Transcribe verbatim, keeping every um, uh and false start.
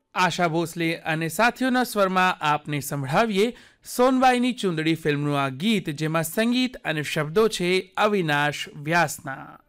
આશા ભોસલે અને સાથીઓના સ્વરમાં આપને સંભળાવીએ સોનબાઈની ચૂંદડી ફિલ્મનું આ ગીત, જેમાં સંગીત અને શબ્દો છે અવિનાશ વ્યાસના.